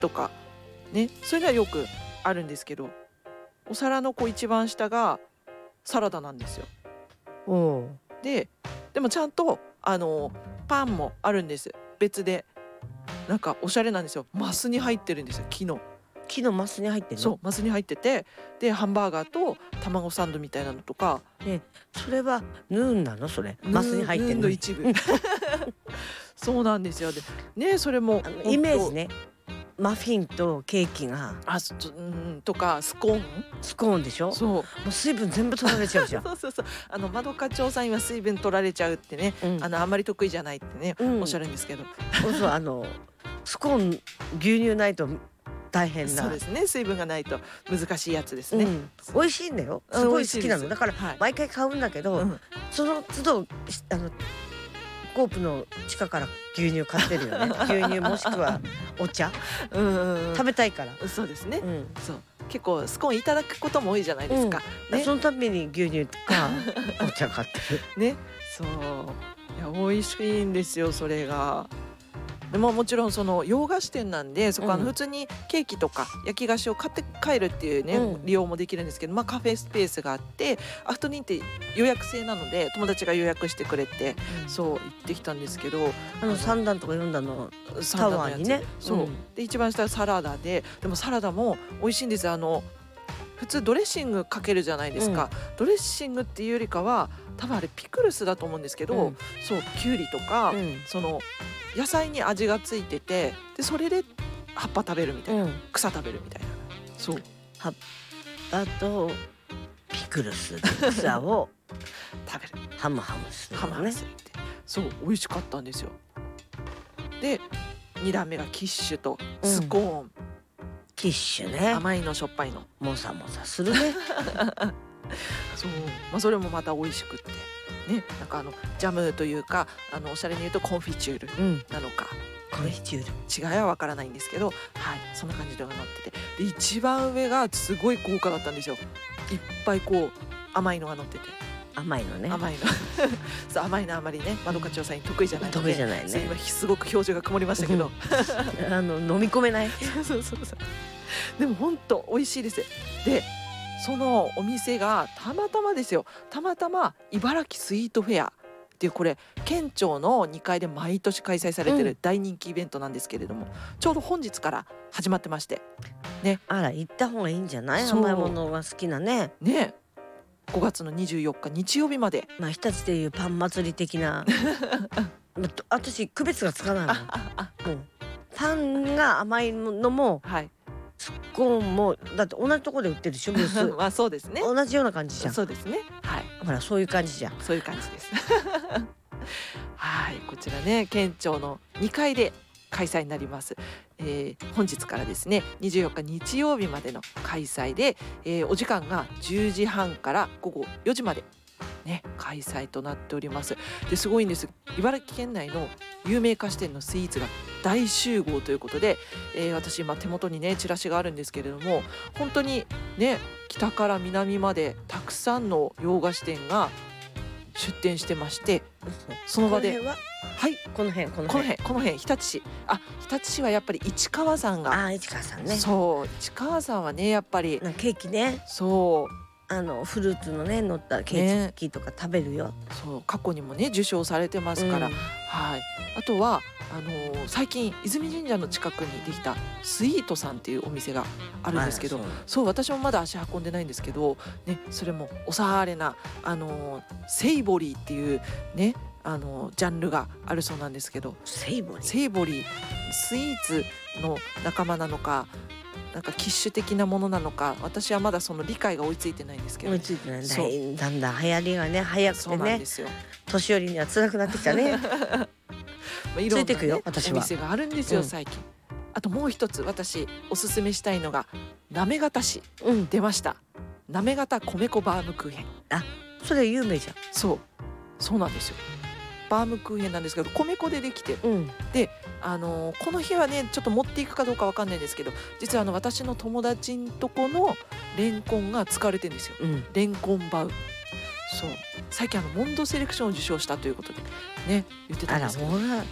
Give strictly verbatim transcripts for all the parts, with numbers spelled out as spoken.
とかね、そういうのはよくあるんですけど、お皿のこう一番下がサラダなんですよ。 おででもちゃんとあのパンもあるんです、別で。なんかおしゃれなんですよ。マスに入ってるんですよ、木の。 木のマスに入ってるの？ そう、マスに入ってて、でハンバーガーと卵サンドみたいなのとか。 ね、それはヌーンなの？それマスに入ってるの？ ヌーンの一部そうなんですよ。でね、それもイメージね、マフィンとケーキがあすと、うん、とかスコーンスコーンでしょ。 そうもう水分全部取られちゃうじゃんそうそうそう、あのまどか調査員は水分取られちゃうってね、 うん、 あのあんまり得意じゃないってね、 うん、 おっしゃるんですけどそうそう、あのスコーン牛乳ないと大変な。 そうですね、水分がないと難しいやつですね、 うん、美味しいんだよ、すごい好きなの、だから毎回買うんだけど、 うん、 その都度あのコープの地下から牛乳買ってるよね牛乳もしくはお茶、うんうんうん、食べたいから。 そうですね、うん、そう結構スコーンいただくことも多いじゃないですか、 うんね、そのために牛乳とかお茶買ってるね、そういや美味しいんですよ、それが。でももちろんその洋菓子店なんで、そこは普通にケーキとか焼き菓子を買って帰るっていうね、うん、利用もできるんですけど、まあ、カフェスペースがあって、アフタヌーンって予約制なので友達が予約してくれて、うん、そう行ってきたんですけど、 あのさんだんとかよんだんのタワーにね、 そう、うん、で一番下はサラダで、でもサラダも美味しいんですよ。あの普通ドレッシングかけるじゃないですか、うん、ドレッシングっていうよりかは多分あれピクルスだと思うんですけど、うん、そうキュウリとか、うん、その野菜に味がついてて、でそれで葉っぱ食べるみたいな、うん、草食べるみたいな、そう葉っぱとピクルスで草を食べるハムハムする、ね、 ハムハムするって、そう美味しかったんですよ。でにだんめがキッシュとスコーン、うん、 キッシュね、 甘いのしょっぱいのもさもさするねそう、まあ、それもまた美味しくってね、なんかあのジャムというか、あのおしゃれに言うとコンフィチュールなのか、 うん、コンフィチュール違いはわからないんですけど、はい、そんな感じで乗ってて、で一番上がすごい豪華だったんですよ。いっぱいこう甘いのが乗ってて、 甘いのね、 甘いのそう甘いのあまりねまどか調査員得意じゃないので、 得意じゃないね、 今すごく表情が曇りましたけどあの飲み込めないそうそうそうそう、でも本当美味しいです。でそのお店がたまたまですよ、たまたま茨城スイートフェアっていう、これ県庁のにかいで毎年開催されてる大人気イベントなんですけれども、うん、ちょうど本日から始まってましてね。 あら行った方がいいんじゃない？甘いものが好きなね。 ね、ごがつのにじゅうよっか日曜日まで、 まあ日立でいうパン祭り的な私区別がつかないもん、うん、パンが甘いのも、はい、スコーンもだって同じところで売ってるでしょブースまあそうですね、 同じような感じじゃん。 そうですね、はい、 ほらそういう感じじゃん、 そういう感じですはい、こちらね県庁のにかいで開催になります、えー、本日からですねにじゅうよっか日曜日までの開催で、えー、お時間がじゅうじはんからごごよじまでね、開催となっております。ですごいんです。茨城県内の有名菓子店のスイーツが大集合ということで、えー、私今手元にねチラシがあるんですけれども、本当にね北から南までたくさんの洋菓子店が出店してまして、その場でははいこの辺この辺この辺この辺日立市、あ日立市はやっぱり市川さんが、 あ市川さんね、 そう市川さんはねやっぱりケーキね、そうあのフルーツのね乗ったケーキとか食べるよ、ね、 そう過去にもね受賞されてますから、うん、はい。あとはあのー、最近泉神社の近くにできたスイートさんっていうお店があるんですけど、そう、そう私もまだ足運んでないんですけど、ね、それもおしゃれな、あのー、セイボリーっていうねあのー、ジャンルがあるそうなんですけど、 セイボリー、 セイボリースイーツの仲間なのかなんかキッシュ的なものなのか、私はまだその理解が追いついてないんですけど、 追いついてないんだ、だんだん流行りがね早くてね、そうなんですよ、年寄りには辛くなってきたねまあいろんなね、ついてくよ私は。お店があるんですよ、うん、最近。あともう一つ私おすすめしたいのが行方市、うん、出ました、行方米粉バームクーヘン。 あ、それ有名じゃん。 そうそうなんですよ、バームクーヘンなんですけど米粉でできてる、うん、で、あのー、この日はねちょっと持っていくかどうかわかんないんですけど、実はあの私の友達んとこのレンコンが使われてるんですよ、うん、レンコンバウ。そう最近あのモンドセレクションを受賞したということでね言ってたんですけど、 あらほら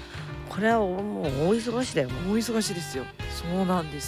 これはもう大忙しだよ。 大忙しですよ。そうなんです。